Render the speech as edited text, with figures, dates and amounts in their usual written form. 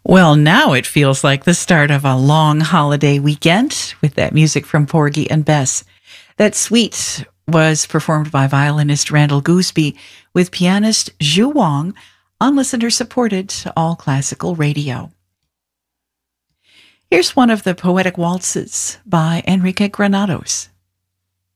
Well, now it feels like the start of a long holiday weekend with that music from Porgy and Bess. That suite was performed by violinist Randall Gooseby with pianist Zhu Wang on listener-supported all-classical radio. Here's one of the poetic waltzes by Enrique Granados.